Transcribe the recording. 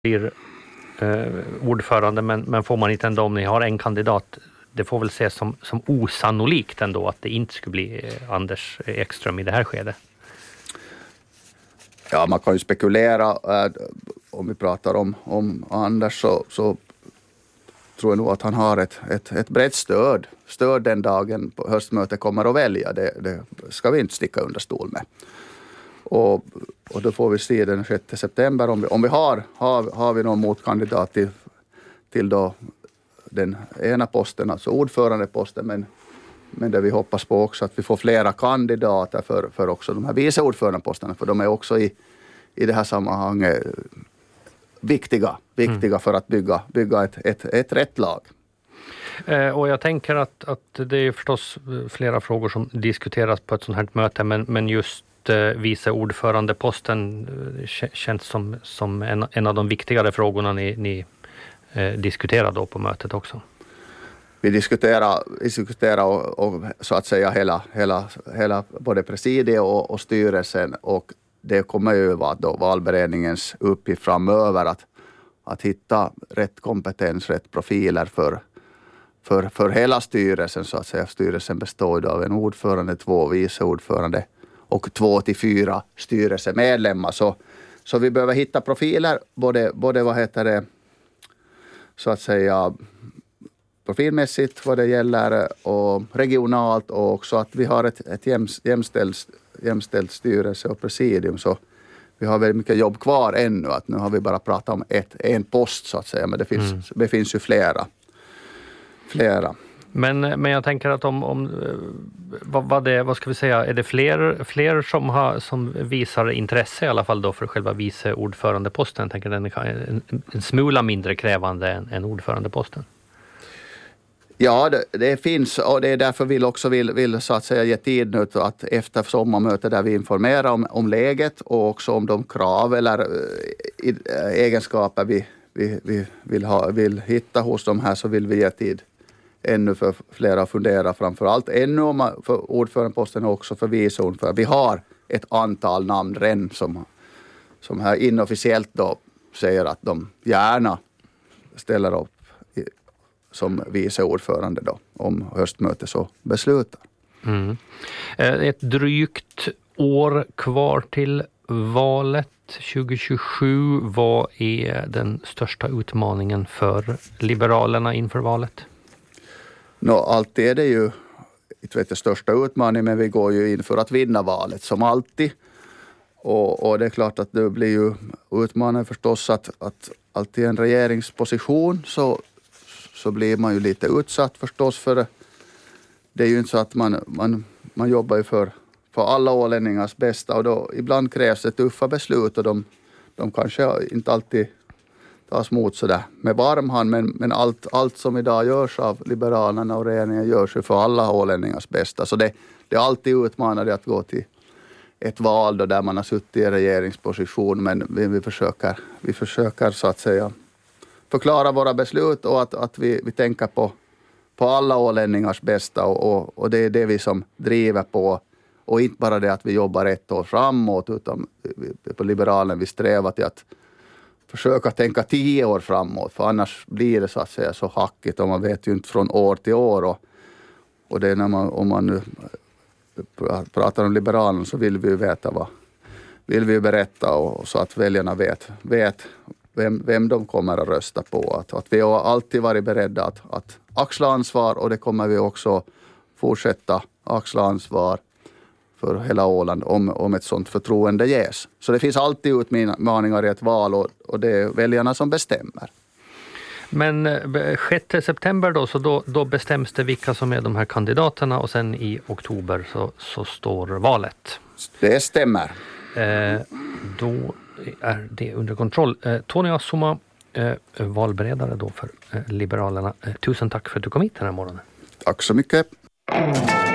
blir ordförande, men får man inte ändå, om ni har en kandidat, det får väl ses som osannolikt ändå att det inte skulle bli Anders Ekström i det här skedet. Ja, man kan ju spekulera. Om vi pratar om Anders så tror jag nog att han har ett brett stöd den dagen på höstmötet kommer att välja. Det ska vi inte sticka under stol med. Och då får vi se den 6 september om vi har vi någon motkandidat till då den ena posten, alltså ordförandeposten, men där vi hoppas på också att vi får flera kandidater för också de här vice ordförandeposterna, för de är också i det här sammanhanget viktiga för att bygga ett rätt lag. Och jag tänker att det är förstås flera frågor som diskuteras på ett sånt här möte, men just vice ordförandeposten känns som en av de viktigare frågorna ni diskuterar då på mötet också. Vi diskuterar och så att säga hela både presidiet och styrelsen, och det kommer ju vara då valberedningens uppgift framöver att hitta rätt kompetens, rätt profiler för hela styrelsen, så att säga. Styrelsen består av en ordförande, 2 vice ordförande och 2 till 4 styrelsemedlemmar. Så vi behöver hitta profiler, både vad heter det, så att säga profilmässigt vad det gäller och regionalt, och också att vi har ett jämställt styrelse och presidium, så vi har väldigt mycket jobb kvar ännu. Att nu har vi bara pratat om en post så att säga, men det finns ju flera. Men jag tänker att vad ska vi säga, är det fler som visar intresse i alla fall då för själva vice ordförandeposten? Jag tänker den är en smula mindre krävande än ordförandeposten. Ja, det finns, och det är därför vi vill så att säga ge tid nu att efter sommarmötet där vi informerar om läget och också om de krav eller egenskaper vi vill hitta hos de här, så vill vi ge tid ännu för flera att fundera, framförallt ännu för ordförandeposten och också för vice ordförande. Vi har ett antal namn redan som här inofficiellt då säger att de gärna ställer upp som vice ordförande då, om höstmötet så beslutar. Ett drygt år kvar till valet 2027. Vad är den största utmaningen för Liberalerna inför valet? Alltid är det ju inte största utmaningen, men vi går ju in för att vinna valet som alltid. Och det är klart att det blir ju utmaningen förstås att alltid en regeringsposition så blir man ju lite utsatt förstås, för det är ju inte så att man jobbar ju för alla ålänningars bästa, och då ibland krävs det tuffa beslut, och de kanske inte alltid tas emot sådär med varm hand, men allt som idag görs av Liberalerna och regeringen görs ju för alla ålänningars bästa, så det är alltid utmanande att gå till ett val då där man har suttit i regeringsposition, men vi försöker så att säga förklara våra beslut och att vi tänker på alla ålänningars bästa, och det är det vi som driver på, och inte bara det att vi jobbar 1 år framåt, utan på Liberalen vi strävar till att försöka tänka 10 år framåt, för annars blir det så att säga så hackigt, och man vet ju inte från år till år, och det är om man nu pratar om Liberalen så vill vi ju veta vad vill vi berätta, och så att väljarna vet vem de kommer att rösta på. Att vi har alltid varit beredda att axla ansvar, och det kommer vi också fortsätta axla ansvar för hela Åland om ett sånt förtroende ges. Så det finns alltid utmaningar i ett val, och det är väljarna som bestämmer. Men 6 september då, så då bestäms det vilka som är de här kandidaterna, och sen i oktober så står valet. Det stämmer. Då är det under kontroll. Tony Assoma, valberedare då för Liberalerna. Tusen tack för att du kom hit den här morgonen. Tack så mycket.